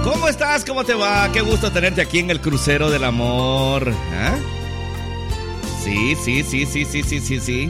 ¿Cómo estás? ¿Cómo te va? Qué gusto tenerte aquí en el crucero del amor. ¿Ah? Sí.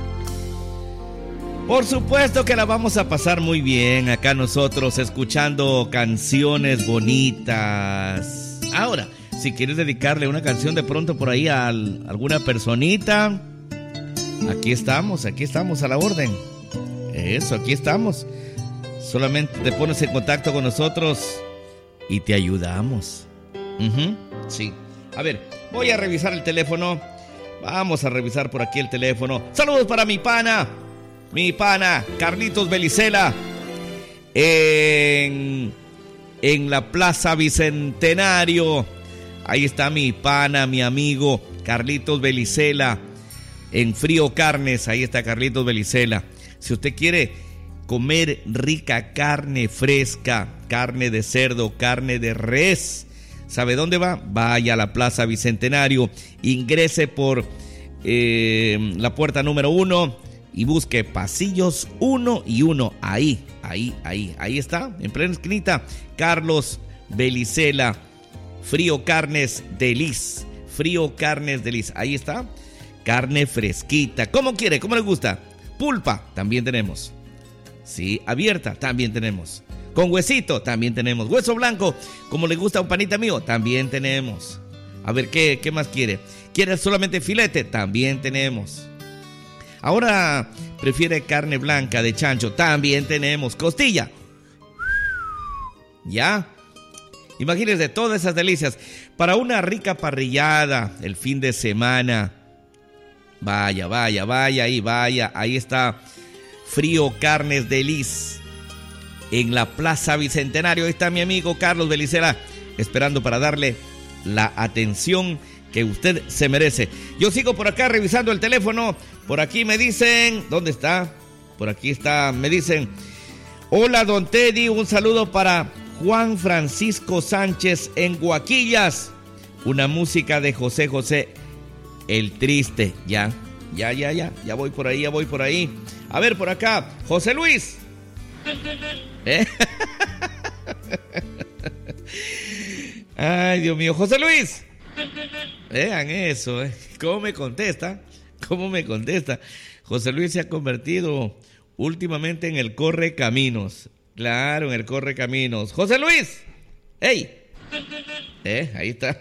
Por supuesto que la vamos a pasar muy bien acá nosotros escuchando canciones bonitas. Ahora, si quieres dedicarle una canción de pronto por ahí a alguna personita, aquí estamos a la orden. Eso, aquí estamos. Solamente te pones en contacto con nosotros y te ayudamos. Sí. A ver, voy a revisar el teléfono. Vamos a revisar por aquí el teléfono. Saludos para mi pana Carlitos Belicela en la Plaza Bicentenario. Ahí está mi pana, mi amigo Carlitos Belicela en Frío Carnes. Ahí está Carlitos Belicela. Si usted quiere comer rica carne fresca, carne de cerdo, carne de res, ¿sabe dónde va? Vaya a la Plaza Bicentenario, ingrese por la puerta número 1 y busque pasillos 1 y 1. Ahí está, en plena esquinita, Carlos Belicela, Frío Carnes de Lis. Ahí está, carne fresquita. ¿Cómo quiere? ¿Cómo le gusta? Pulpa, también tenemos. Sí, abierta, también tenemos. Con huesito, también tenemos. Hueso blanco, como le gusta a un panita mío, también tenemos. A ver, ¿qué más quiere? ¿Quiere solamente filete? También tenemos. Ahora, ¿prefiere carne blanca de chancho? También tenemos. Costilla. ¿Ya? Imagínense todas esas delicias. Para una rica parrillada el fin de semana. Vaya. Ahí está Frío Carnes de Lis en la Plaza Bicentenario. Ahí está mi amigo Carlos Belicela esperando para darle la atención que usted se merece. Yo sigo por acá revisando el teléfono. Por aquí me dicen, ¿dónde está? Por aquí está, me dicen: hola don Teddy, un saludo para Juan Francisco Sánchez en Guaquillas. Una música de José José, El Triste. Ya voy por ahí. A ver, por acá, José Luis. Ay, Dios mío, José Luis. Vean eso, ¿Cómo me contesta? José Luis se ha convertido últimamente en el correcaminos. Claro, en el correcaminos. José Luis. ¡Ey! Ahí está.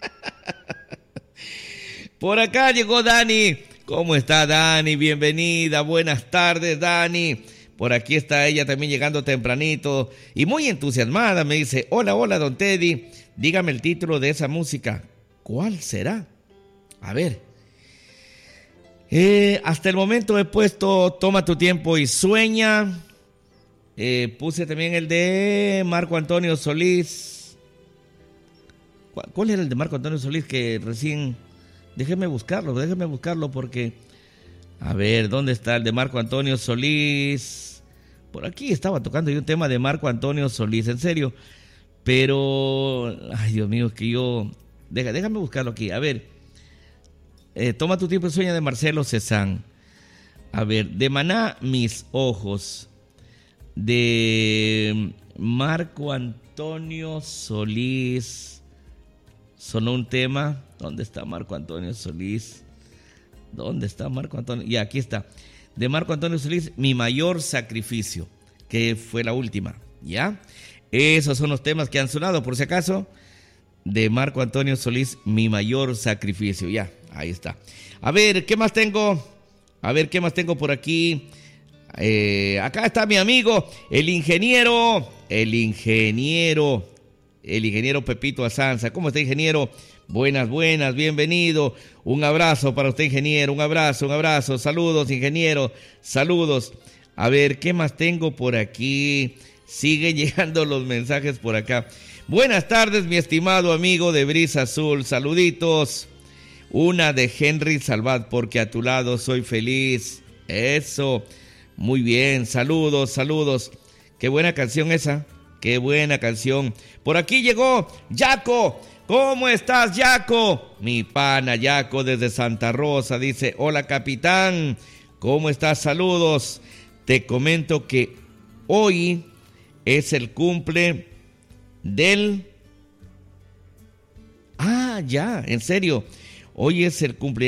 Por acá llegó Dani. ¿Cómo está Dani? Bienvenida. Buenas tardes, Dani. Por aquí está ella también llegando tempranito y muy entusiasmada. Me dice: hola, don Teddy. Dígame el título de esa música. ¿Cuál será? A ver. Hasta el momento he puesto Toma tu tiempo y sueña. Puse también el de Marco Antonio Solís. ¿Cuál era el de Marco Antonio Solís que recién... Déjeme buscarlo porque... A ver, ¿dónde está el de Marco Antonio Solís? Por aquí estaba tocando yo un tema de Marco Antonio Solís, en serio. Pero... Ay, Dios mío, es que yo... Déjame buscarlo aquí. A ver. Toma tu tiempo y sueña de Marcelo Cezanne. A ver, de Maná, Mis Ojos. De Marco Antonio Solís. Sonó un tema. ¿Dónde está Marco Antonio Solís? Y aquí está. De Marco Antonio Solís, Mi Mayor Sacrificio, que fue la última. ¿Ya? Esos son los temas que han sonado, por si acaso. De Marco Antonio Solís, Mi Mayor Sacrificio. Ya, ahí está. A ver, ¿qué más tengo? Por aquí. Acá está mi amigo, el ingeniero Pepito Azanza. ¿Cómo está, ingeniero? Buenas, bienvenido. Un abrazo para usted, ingeniero. Un abrazo. Saludos, ingeniero. Saludos. A ver, ¿qué más tengo por aquí? Siguen llegando los mensajes por acá. Buenas tardes, mi estimado amigo de Brisa Azul. Saluditos. Una de Henry Salvat, porque a tu lado soy feliz. Eso. Muy bien. Saludos. Qué buena canción esa. Qué buena canción. Por aquí llegó Yaco. ¿Cómo estás, Yaco? Mi pana Yaco desde Santa Rosa dice: hola, capitán. ¿Cómo estás? Saludos. Te comento que hoy es el cumple del... Ah, ya, en serio. Hoy es el cumpleaños